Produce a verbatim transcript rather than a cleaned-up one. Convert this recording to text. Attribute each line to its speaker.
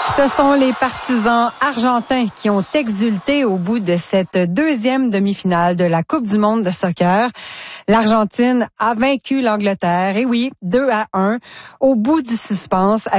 Speaker 1: Ce sont les partisans argentins qui ont exulté au bout de cette deuxième demi-finale de la Coupe du monde de soccer. L'Argentine a vaincu l'Angleterre, et oui, deux à un, au bout du suspense.